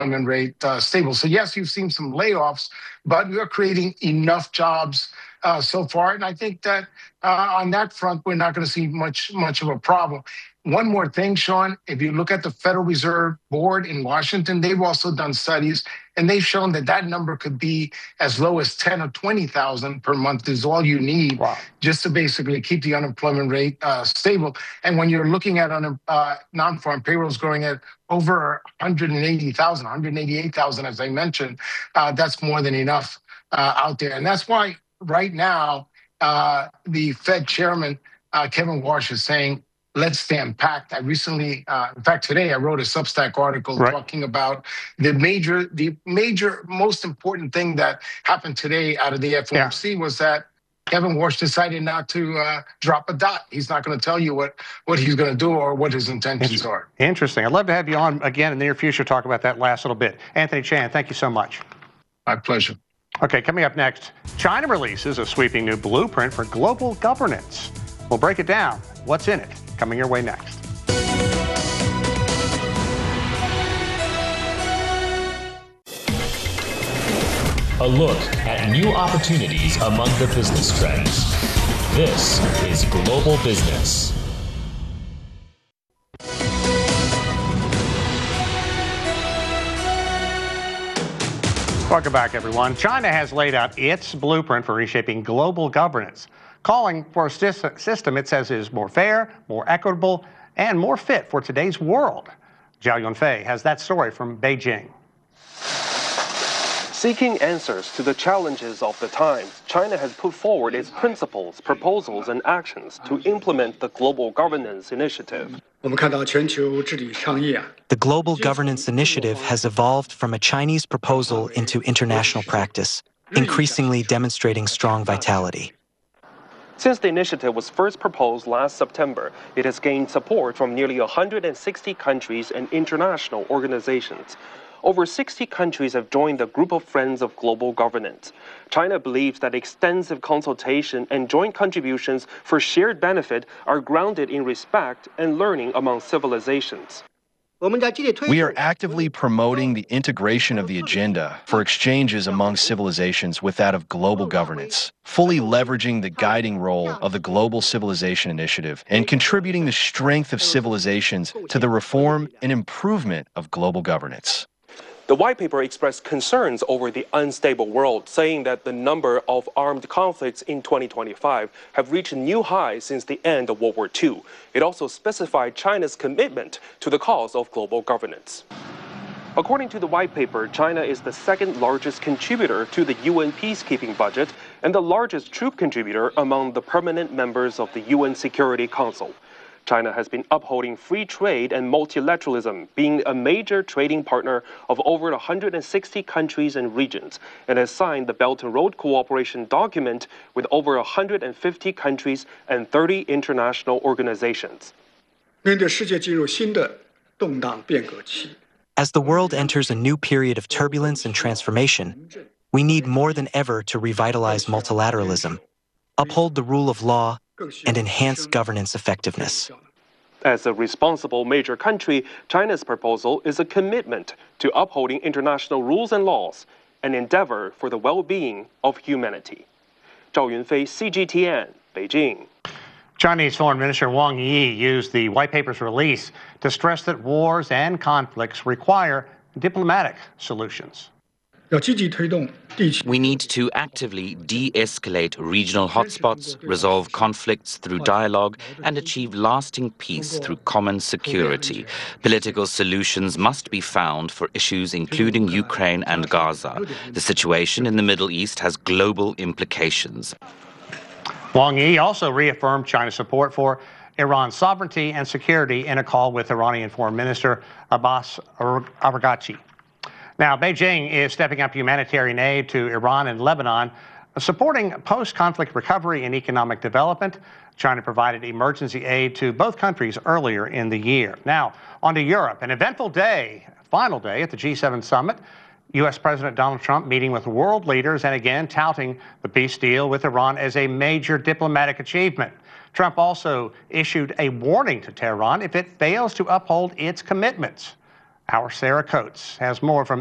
unemployment rate stable. So yes, you've seen some layoffs, but we're creating enough jobs so far, and I think that on that front, we're not going to see much of a problem. One more thing, Sean, if you look at the Federal Reserve Board in Washington, they've also done studies, and they've shown that that number could be as low as 10 or 20,000 per month is all you need just to basically keep the unemployment rate stable. And when you're looking at non-farm payrolls growing at over 180,000, 188,000, as I mentioned, that's more than enough out there. And that's why right now, the Fed chairman, Kevin Warsh, is saying, let's stand packed. I recently, in fact, today I wrote a Substack article talking about the major, most important thing that happened today out of the FOMC was that Kevin Warsh decided not to drop a dot. He's not going to tell you what he's going to do or what his intentions are. Interesting. I'd love to have you on again in the near future, talk about that last little bit. Anthony Chan, thank you so much. My pleasure. Okay, coming up next, China releases a sweeping new blueprint for global governance. We'll break it down. What's in it? Coming your way next. A look at new opportunities among the business trends. This is Global Business. Welcome back, everyone. China has laid out its blueprint for reshaping global governance, calling for a system it says is more fair, more equitable, and more fit for today's world. Zhao Yunfei has that story from Beijing. Seeking answers to the challenges of the times, China has put forward its principles, proposals, and actions to implement the Global Governance Initiative. The Global Governance Initiative has evolved from a Chinese proposal into international practice, increasingly demonstrating strong vitality. Since the initiative was first proposed last September, it has gained support from nearly 160 countries and international organizations. Over 60 countries have joined the Group of Friends of Global Governance. China believes that extensive consultation and joint contributions for shared benefit are grounded in respect and learning among civilizations. We are actively promoting the integration of the agenda for exchanges among civilizations with that of global governance, fully leveraging the guiding role of the Global Civilization Initiative and contributing the strength of civilizations to the reform and improvement of global governance. The white paper expressed concerns over the unstable world, saying that the number of armed conflicts in 2025 have reached new highs since the end of World War II. It also specified China's commitment to the cause of global governance. According to the white paper, China is the second largest contributor to the UN peacekeeping budget and the largest troop contributor among the permanent members of the UN Security Council. China has been upholding free trade and multilateralism, being a major trading partner of over 160 countries and regions, and has signed the Belt and Road Cooperation document with over 150 countries and 30 international organizations. As the world enters a new period of turbulence and transformation, we need more than ever to revitalize multilateralism, uphold the rule of law, and enhance governance effectiveness. As a responsible major country, China's proposal is a commitment to upholding international rules and laws, an endeavor for the well-being of humanity. Zhao Yunfei, CGTN, Beijing. Chinese Foreign Minister Wang Yi used the white paper's release to stress that wars and conflicts require diplomatic solutions. We need to actively de-escalate regional hotspots, resolve conflicts through dialogue, and achieve lasting peace through common security. Political solutions must be found for issues including Ukraine and Gaza. The situation in the Middle East has global implications. Wang Yi also reaffirmed China's support for Iran's sovereignty and security in a call with Iranian Foreign Minister Abbas Araghchi. Now, Beijing is stepping up humanitarian aid to Iran and Lebanon, supporting post-conflict recovery and economic development. China provided emergency aid to both countries earlier in the year. Now, on to Europe. An eventful day, final day at the G7 summit. U.S. President Donald Trump meeting with world leaders and again touting the peace deal with Iran as a major diplomatic achievement. Trump also issued a warning to Tehran if it fails to uphold its commitments. Our Sarah Coates has more from